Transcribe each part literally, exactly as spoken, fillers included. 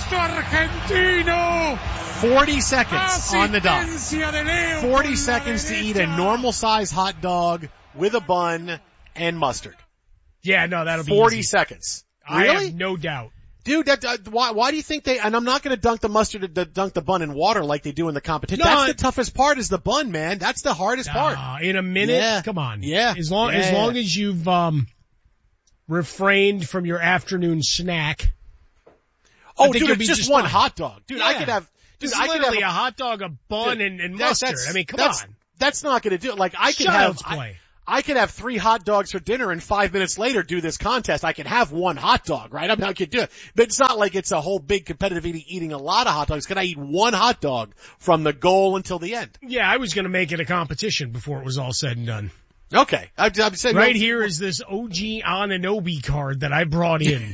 argentino. forty seconds on the dot. forty seconds to eat a normal-sized hot dog with a bun and mustard. Yeah, no, that'll be forty easy. seconds. I Really? have no doubt. Dude, that, uh, why, why do you think they, and I'm not going to dunk the mustard, the, dunk the bun in water like they do in the competition. No, That's I- the toughest part is the bun, man. That's the hardest part. Ah, in a minute? Yeah. Come on. Yeah. As long, Yeah. as long as you've, um, refrained from your afternoon snack. I Oh, think dude, you'll it's be just, just one fine. hot dog. Dude, I Yeah. could have, dude, It's I could have, literally a hot dog, a bun, dude, and, and that- mustard. that's- I mean, come that's, on. That's not going to do it. Like, I could Child's have, I, play. I could have three hot dogs for dinner and five minutes later do this contest. I could have one hot dog, right? I mean, I could do it. But it's not like it's a whole big competitive eating, eating a lot of hot dogs. Can I eat one hot dog from the goal until the end? Yeah, I was going to make it a competition before it was all said and done. Okay. I, I'm saying Right no, here is this O G Ananobi card that I brought in.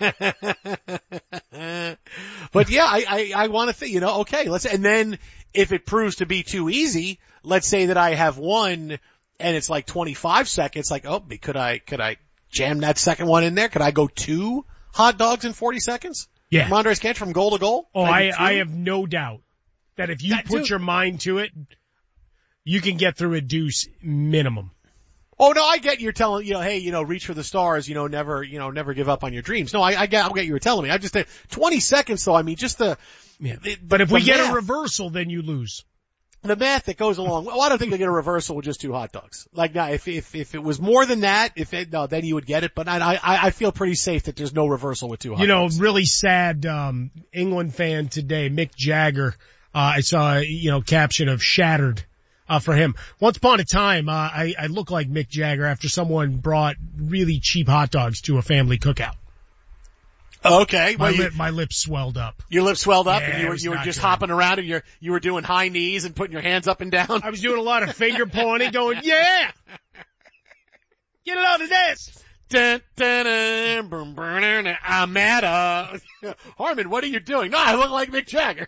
But yeah, I, I, I want to think, you know, okay, let's, and then if it proves to be too easy, let's say that I have one and it's like twenty-five seconds, like, oh, could I, could I jam that second one in there? Could I go two hot dogs in forty seconds? Yeah. From Andres Cantor from goal to goal? Oh, Can I, do two? I have no doubt that if you That put dude- your mind to it, you can get through a deuce minimum. Oh no, I get you're telling, you know, hey, you know, reach for the stars, you know, never, you know, never give up on your dreams. No, I, I get, I get you were telling me. I just, twenty seconds though, I mean, just the, Yeah. the But if we the get math, a reversal, then you lose. the math that goes along, well, I don't think they get a reversal with just two hot dogs. Like, now, if, if, if it was more than that, if it, no, then you would get it, but I, I, I feel pretty safe that there's no reversal with two hot You know, dogs. really sad, um, England fan today, Mick Jagger, uh, I saw, a, you know, caption of shattered, uh, for him. Once upon a time, uh, I, I look like Mick Jagger after someone brought really cheap hot dogs to a family cookout. Okay, My well, you, lip, my lips swelled up. your lips swelled up Yeah, and it you were, was you were not just good. hopping around and you're, you were doing high knees and putting your hands up and down. I was doing a lot of finger pointing going, yeah! Get it out of this! Dun, dun, dun, boom, boom, dun, dun, I'm at a, Harmon, what are you doing? No, I look like Mick Jagger.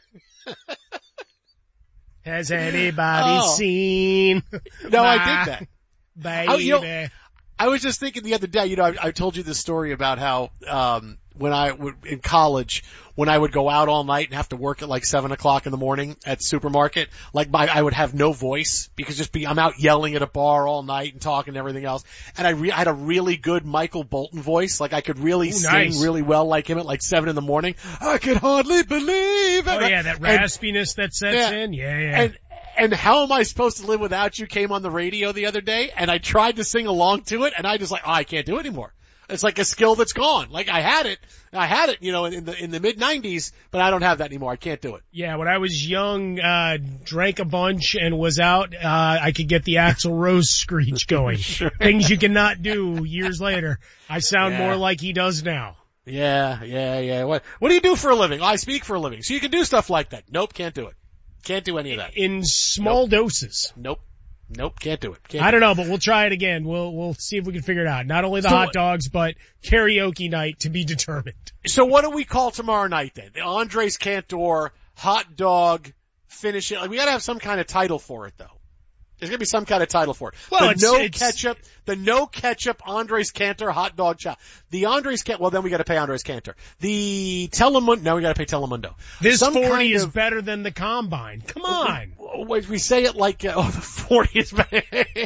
Has anybody Oh. seen? No, I my did that. Baby. Oh, you know, I was just thinking the other day, you know, I, I told you this story about how, um, when I would, in college, when I would go out all night and have to work at like seven o'clock in the morning at the supermarket, like my, I would have no voice because just be, I'm out yelling at a bar all night and talking and everything else. And I, re, I had a really good Michael Bolton voice. Like I could really Ooh, sing nice. really well like him at like seven in the morning. I could hardly believe it. Oh yeah, that And- raspiness that sets Yeah. in. Yeah, yeah. and and how am I supposed to live without you came on the radio the other day and I tried to sing along to it and I just like, oh, I can't do it anymore. It's like a skill that's gone. Like I had it, I had it, you know, in the, in the mid nineties, but I don't have that anymore. I can't do it. Yeah, when I was young, uh, drank a bunch and was out, uh, I could get the Axl Rose screech going. Sure. Things you cannot do years later. I sound Yeah. more like he does now. Yeah, yeah, yeah. What, what do you do for a living? I speak for a living. So you can do stuff like that. Nope, can't do it. Can't do any of that. In small doses. Nope. Nope, can't do it. Can't I do don't know, but we'll try it again. We'll, we'll see if we can figure it out. Not only the So hot what- dogs, but karaoke night to be determined. it. So what do we call tomorrow night then? The Andres Cantor hot dog finish it. Like, we gotta have some kind of title for it though. There's gonna be some kind of title for it. Well, the it's- no it's- ketchup, the no ketchup Andres Cantor hot dog chop. The Andres Cantor, well then we gotta pay Andres Cantor. The Telemundo, now we gotta pay Telemundo. This Some forty kind is of- better than the combine. Come on. Wait, we say it like, uh, oh, the forty is better.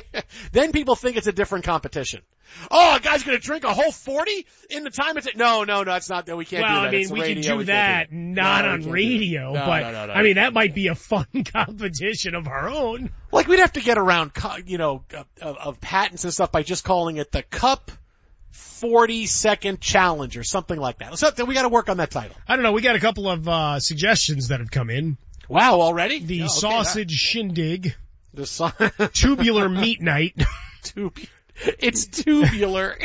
Then people think it's a different competition. Oh, a guy's gonna drink a whole forty in the time it's, no, no, no, it's not that. We can't Well, do that. I mean, It's we radio. can do We that, can't do not No, we on can't do radio, that. No, but no, no, no. I mean, that might be a fun competition of our own. Like we'd have to get around, co- you know, of, of patents and stuff by just calling it the Cup forty second challenge or something like that. So we got to work on that title. I don't know. We got a couple of uh suggestions that have come in. Wow, already? The Oh, okay, sausage shindig, that- the so- tubular meat night, Tub- it's tubular.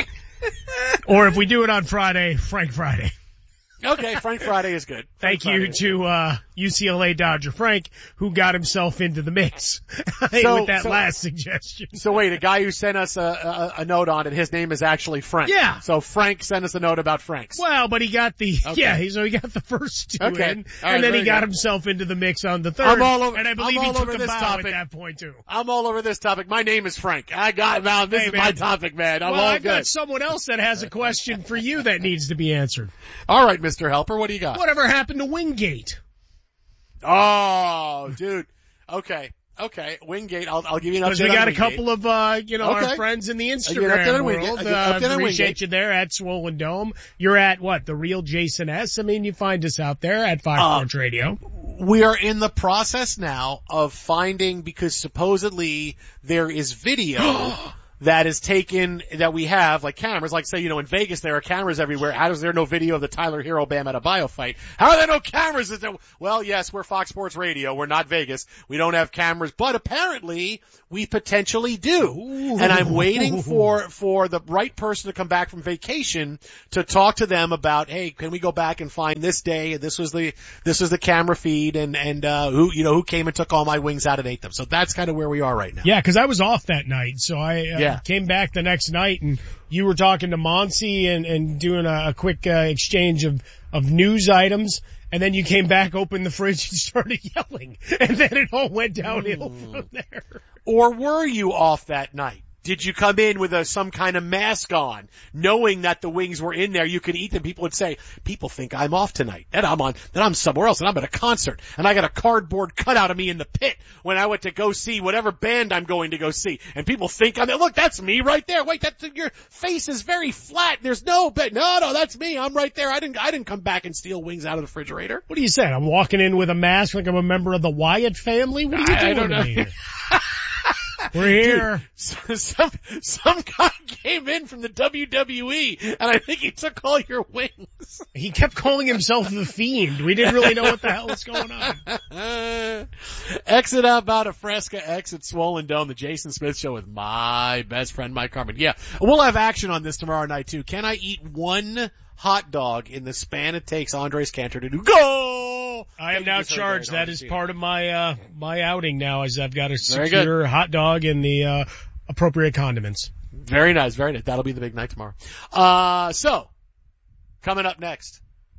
or if we do it on Friday, Frank Friday. Okay, Frank Friday is good. Frank Thank you Friday is to uh U C L A Dodger Frank, who got himself into the mix So- with that so- last suggestion. So wait, a guy who sent us a, a, a note on it, his name is actually Frank. Yeah. So Frank sent us a note about Franks. Well, but he got the, Okay. yeah, he, so he got the first two Okay. in, All right, and then he very got good. himself into the mix on the third, I'm all over- and I believe I'm he all took over a this bow topic. at that point too. I'm all over this topic. My name is Frank. I got, now this Hey, is man. my topic, man. I'm well, all I've good. got someone else that has a question for you that needs to be answered. All right, Mister Helper. What do you got? Whatever happened to Wingate? Oh, dude. Okay. Okay. Wingate. I'll, I'll give you an update. Because we got on a Wingate. couple of, uh, you know, Okay. our friends in the I'll give you an update Instagram on Wingate. world. I'll give you an Uh, update on appreciate Wingate. you there at Swollen Dome. You're at what? The Real Jason S. I mean, you find us out there at Fox Uh, Sports Radio. We are in the process now of finding, because supposedly there is video that is taken, that we have, like cameras, like say, you know, in Vegas there are cameras everywhere. How is there no video of the Tyler Hero Bam Adebayo fight? How are there no cameras? Is there? Well, yes, we're Fox Sports Radio. We're not Vegas. We don't have cameras, but apparently we potentially do. Ooh. And I'm waiting for, for the right person to come back from vacation to talk to them about, hey, can we go back and find this day? This was the, this was the camera feed and, and, uh, who, you know, who came and took all my wings out and ate them. So that's kind of where we are right now. Yeah, because I was off that night, so I uh, Yeah. came back the next night, and you were talking to Monsi and, and doing a, a quick uh, exchange of, of news items, and then you came back, opened the fridge, and started yelling, and then it all went downhill Mm. from there. Or were you off that night? Did you come in with a, some kind of mask on, knowing that the wings were in there, you could eat them? People would say, people think I'm off tonight, that I'm on, that I'm somewhere else, and I'm at a concert, and I got a cardboard cutout of me in the pit when I went to go see whatever band I'm going to go see. And people think I'm, look, that's me right there. Wait, that's, your face is very flat. There's no bed. No, no, that's me. I'm right there. I didn't, I didn't come back and steal wings out of the refrigerator. What do you say? I'm walking in with a mask like I'm a member of the Wyatt family? What are you I- I doing don't to know. me here? We're here. Dude, some, some guy came in from the W W E, and I think he took all your wings. He kept calling himself the Fiend. We didn't really know what the hell was going on. Uh, exit out about a Fresca, exit Swollen Dome, the Jason Smith Show with my best friend Mike Harmon. Yeah, we'll have action on this tomorrow night too. Can I eat one hot dog in the span it takes Andres Cantor to do go? I am now charged. That is part of my uh my outing now, as I've got to Very secure hot dog and the uh appropriate condiments. Very nice, very nice. That'll be the big night tomorrow. Uh, so, coming up next.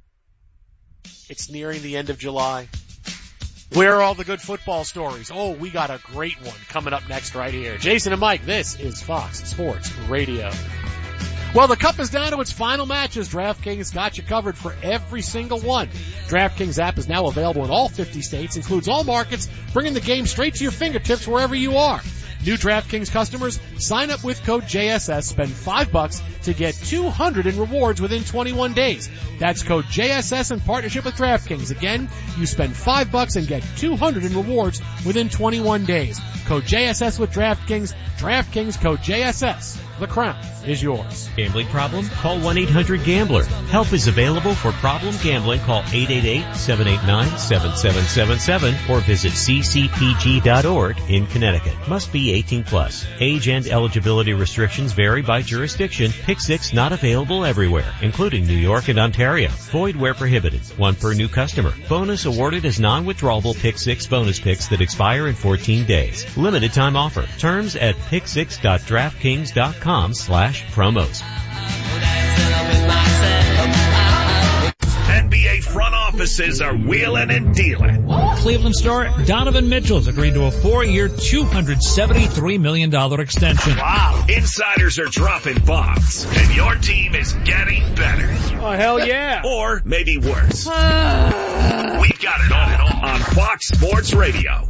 It's nearing the end of July. Where are all the good football stories? Oh, we got a great one coming up next right here. Jason and Mike, this is Fox Sports Radio. Well, the Cup is down to its final matches. DraftKings got you covered for every single one. DraftKings app is now available in all fifty states, includes all markets, bringing the game straight to your fingertips wherever you are. New DraftKings customers, sign up with code J S S, spend five bucks to get two hundred in rewards within twenty-one days. That's code J S S in partnership with DraftKings. Again, you spend five bucks and get two hundred in rewards within twenty-one days. Code J S S with DraftKings. DraftKings code J S S. The crown is yours. Gambling problem? Call one eight hundred gambler. Help is available for problem gambling. Call eight eight eight, seven eight nine, seven seven seven seven or visit c c p g dot org in Connecticut. Must be eighteen plus. Age and eligibility restrictions vary by jurisdiction. Pick six not available everywhere, including New York and Ontario. Void where prohibited. One per new customer. Bonus awarded as non-withdrawable Pick six bonus picks that expire in fourteen days. Limited time offer. Terms at pick six dot draftkings dot com slash promos. N B A front offices are wheeling and dealing. Cleveland star Donovan Mitchell's agreed to a four-year, two hundred seventy-three million dollars extension. Wow. Insiders are dropping bombs, and your team is getting better. Oh, hell yeah. Or maybe worse. We've got it all on Fox Sports Radio.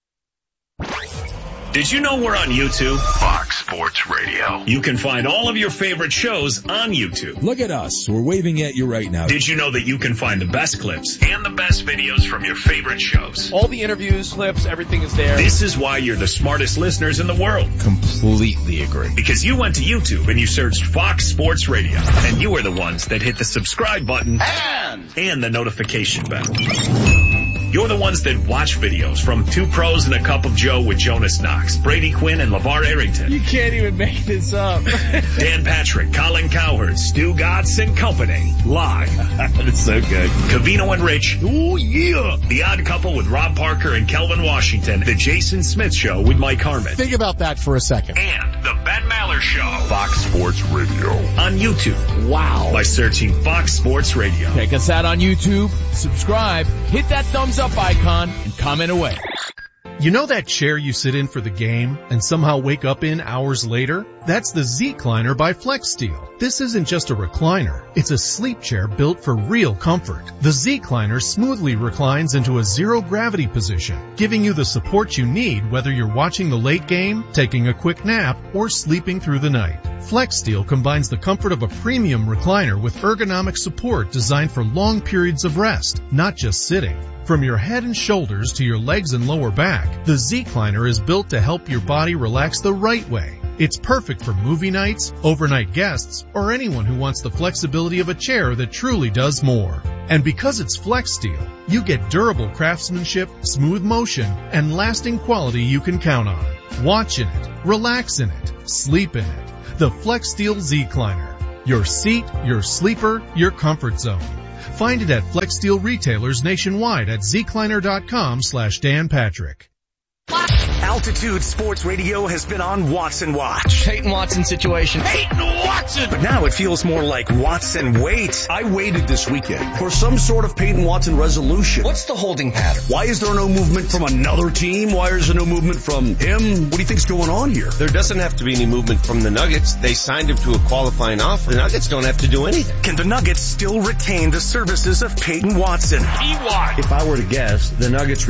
Did you know we're on YouTube? Fox Sports Radio. You can find all of your favorite shows on YouTube. Look at us. We're waving at you right now. Did you know that you can find the best clips and the best videos from your favorite shows? All the interviews, clips, everything is there. This is why you're the smartest listeners in the world. Completely agree. Because you went to YouTube and you searched Fox Sports Radio. And you were the ones that hit the subscribe button and, and the notification bell. You're the ones that watch videos from Two Pros and a Cup of Joe with Jonas Knox, Brady Quinn, and LeVar Arrington. You can't even make this up. Dan Patrick, Colin Cowherd, Stu Gatz, and company. Live. That is so good. Covino and Rich. Ooh, yeah. The Odd Couple with Rob Parker and Kelvin Washington. The Jason Smith Show with Mike Harmon. Think about that for a second. And the Ben Maller Show. Fox Sports Radio. On YouTube. Wow. By searching Fox Sports Radio. Check us out on YouTube, subscribe, hit that thumbs up icon, and comment away. You know that chair you sit in for the game and somehow wake up in hours later? That's the Z-Cliner by FlexSteel. This isn't just a recliner. It's a sleep chair built for real comfort. The Z-Cliner smoothly reclines into a zero-gravity position, giving you the support you need whether you're watching the late game, taking a quick nap, or sleeping through the night. FlexSteel combines the comfort of a premium recliner with ergonomic support designed for long periods of rest, not just sitting. From your head and shoulders to your legs and lower back, the Z-Cliner is built to help your body relax the right way. It's perfect for movie nights, overnight guests, or anyone who wants the flexibility of a chair that truly does more. And because it's FlexSteel, you get durable craftsmanship, smooth motion, and lasting quality you can count on. Watch in it, relax in it, sleep in it. The FlexSteel Z-Cliner. Your seat, your sleeper, your comfort zone. Find it at FlexSteel retailers nationwide at zcliner.com slash Dan Patrick. Altitude Sports Radio has been on Watson Watch. Peyton Watson situation. Peyton Watson! But now it feels more like Watson Wait. I waited this weekend for some sort of Peyton Watson resolution. What's the holding pattern? Why is there no movement from another team? Why is there no movement from him? What do you think's going on here? There doesn't have to be any movement from the Nuggets. They signed him to a qualifying offer. The Nuggets don't have to do anything. Can the Nuggets still retain the services of Peyton Watson? If I were to guess, the Nuggets